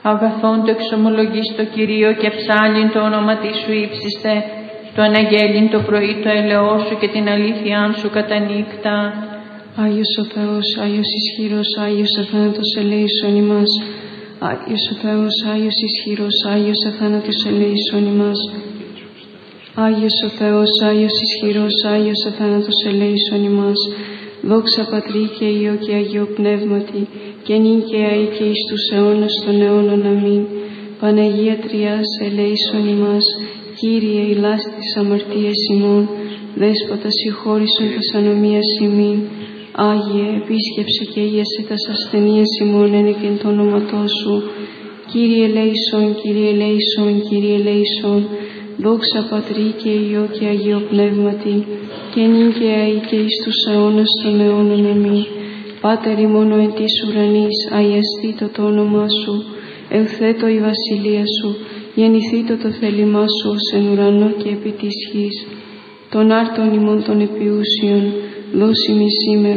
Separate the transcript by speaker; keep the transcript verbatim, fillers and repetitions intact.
Speaker 1: Αγαθόν το εξομολογείς το Κυρίο και ψάλιν το όνομα τη σου ύψιστε, το αναγγέλιν το πρωί το ελαιό σου και την αλήθειά σου κατά νύχτα.
Speaker 2: Άγιος ο Θεός, Άγιος ισχυρός, Άγιος αθάνατος ελέησον ημάς. Άγιος ο Θεός, Άγιος ισχυρός, Άγιος αθάνατος ελέησον ημάς. Άγιος ο Θεός, Άγιος ισχυρός, Άγιος αθάνατος ελέησον ημάς. Δόξα Πατρί και Υιό και Αγίο Πνεύματι, και νυν και αεί και εις τους αιώνας των αιώνων. Αμήν. Παναγία Τριάς, ελέησον ημάς. Κύριε, ηλάς τις αμαρτίες ημών, Δέσποτα συγχώρησον τας ανομίας ημίν. Άγιε, επίσκεψε και ίασε τας ασθενείας ημών εν και εν το όνοματό σου. Κύριε ελέησον, Κύριε ελέησον, Κύριε ελέησον. Δόξα Πατρί και Υιό και Αγίο Πνεύματι, και νυν και αεί και εις τους αιώνας των αιώνων. Αμήν. Πάτερ ημών ο εν της ουρανής, αγιαστήτω το όνομά σου, ελθέτω η βασιλεία σου, γεννηθήτω το θέλημά σου ως εν ουρανό και επί της γης. Τον άρτον ημών των επιούσιων, δώσει μη σήμερα